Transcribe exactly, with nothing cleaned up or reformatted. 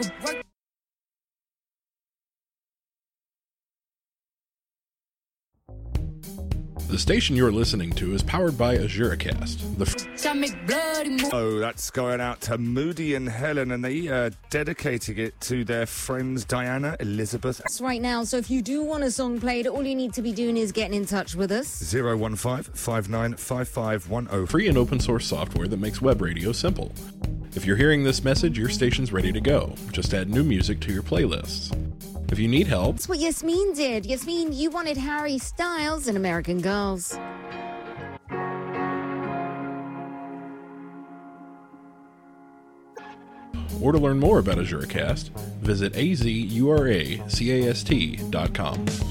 could work. The station you're listening to is powered by AzureCast. The f- Oh, that's going out to Moody and Helen, and they are uh, dedicating it to their friends Diana, Elizabeth. That's right now, so if you do want a song played, all you need to be doing is getting in touch with us. zero one five, five nine five five one zero. Free and open source software that makes web radio simple. If you're hearing this message, your station's ready to go. Just add new music to your playlists. If you need help... That's what Yasmin did. Yasmin, you wanted Harry Styles in American Girls. Or to learn more about AzureCast, visit A Z U R A C A S T dot com.